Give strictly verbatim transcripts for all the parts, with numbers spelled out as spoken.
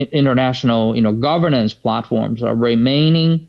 international, you know, governance platforms are remaining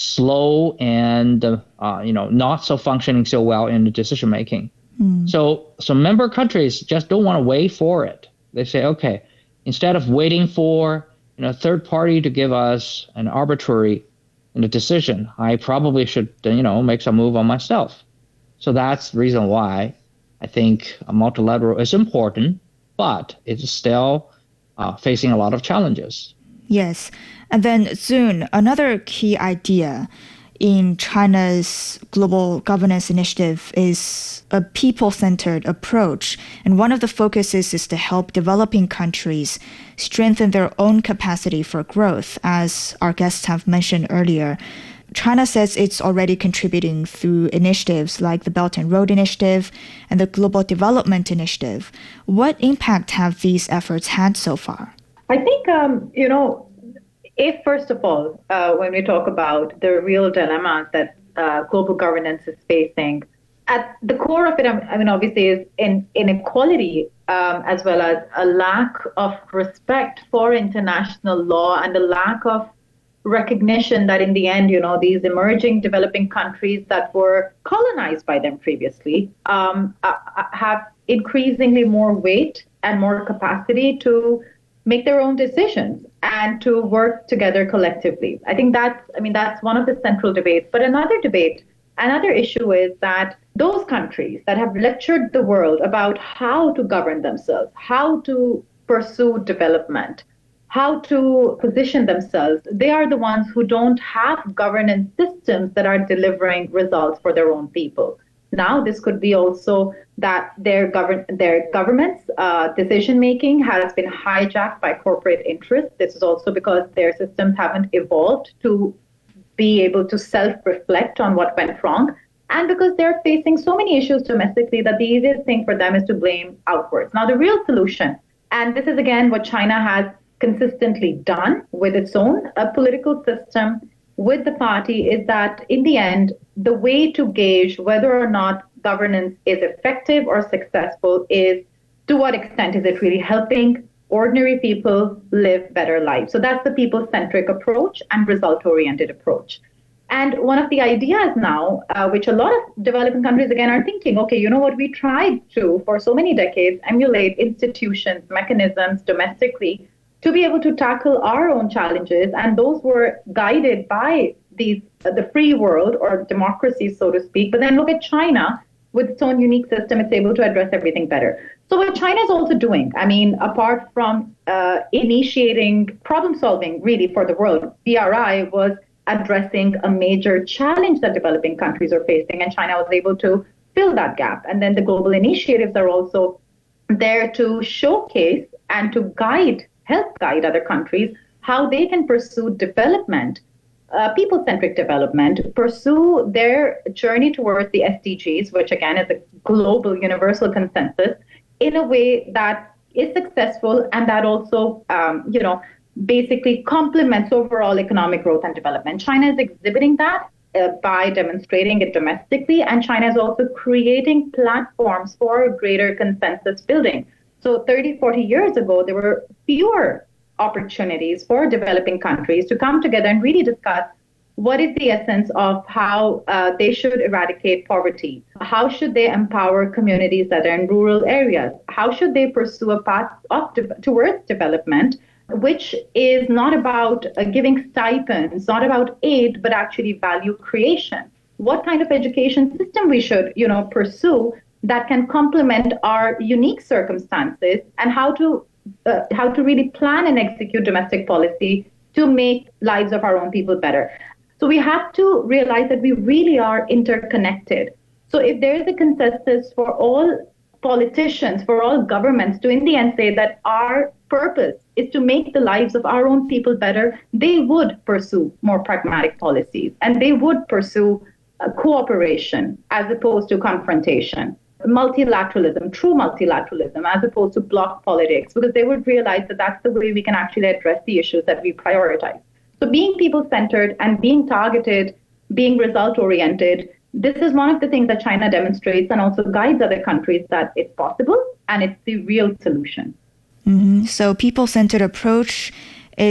slow and, uh, uh, you know, not so functioning so well in the decision making. Mm. So, so member countries just don't want to wait for it. They say, okay, instead of waiting for, you know, a third party to give us an arbitrary, you know, decision, I probably should, you know, make some move on myself. So that's the reason why I think a multilateral is important, but it's still uh, facing a lot of challenges. Yes. And then soon, another key idea in China's global governance initiative is a people-centered approach. And one of the focuses is to help developing countries strengthen their own capacity for growth, as our guests have mentioned earlier. China says it's already contributing through initiatives like the Belt and Road Initiative and the Global Development Initiative. What impact have these efforts had so far? I think, um, you know, if first of all, uh, when we talk about the real dilemmas that uh, global governance is facing, at the core of it, I mean, obviously, is in, inequality um, as well as a lack of respect for international law and a lack of recognition that in the end, you know, these emerging developing countries that were colonized by them previously um, uh, have increasingly more weight and more capacity to make their own decisions and to work together collectively. I think that's, I mean, that's one of the central debates. But another debate, another issue is that those countries that have lectured the world about how to govern themselves, how to pursue development, how to position themselves, they are the ones who don't have governance systems that are delivering results for their own people. Now, this could be also that their govern their government's uh, decision-making has been hijacked by corporate interests. This is also because their systems haven't evolved to be able to self-reflect on what went wrong, and because they're facing so many issues domestically that the easiest thing for them is to blame outwards. Now, the real solution, and this is again what China has consistently done with its own uh, political system, with the party, is that in the end, the way to gauge whether or not governance is effective or successful is to what extent is it really helping ordinary people live better lives. So that's the people-centric approach and result-oriented approach. And one of the ideas now, uh, which a lot of developing countries, again, are thinking, okay, you know what, we tried to, for so many decades, emulate institutions, mechanisms domestically to be able to tackle our own challenges. And those were guided by these, uh, the free world or democracy, so to speak. But then look at China with its own unique system, it's able to address everything better. So what China is also doing, I mean, apart from uh, initiating problem solving really for the world, B R I was addressing a major challenge that developing countries are facing, and China was able to fill that gap. And then the global initiatives are also there to showcase and to guide help guide other countries how they can pursue development, uh, people-centric development, pursue their journey towards the S D Gs, which again is a global universal consensus, in a way that is successful and that also, um, you know, basically complements overall economic growth and development. China is exhibiting that uh, by demonstrating it domestically, and China is also creating platforms for greater consensus building. So thirty, forty years ago, there were fewer opportunities for developing countries to come together and really discuss what is the essence of how uh, they should eradicate poverty. How should they empower communities that are in rural areas? How should they pursue a path of de- towards development, which is not about uh, giving stipends, not about aid, but actually value creation? What kind of education system we should, you know, pursue that can complement our unique circumstances, and how to uh, how to really plan and execute domestic policy to make lives of our own people better. So we have to realize that we really are interconnected. So if there is a consensus for all politicians, for all governments to in the end say that our purpose is to make the lives of our own people better, they would pursue more pragmatic policies, and they would pursue uh, cooperation as opposed to confrontation. Multilateralism, true multilateralism, as opposed to bloc politics, because they would realize that that's the way we can actually address the issues that we prioritize. So being people-centered and being targeted, being result-oriented, this is one of the things that China demonstrates and also guides other countries that it's possible and it's the real solution. Mm-hmm. So people-centered approach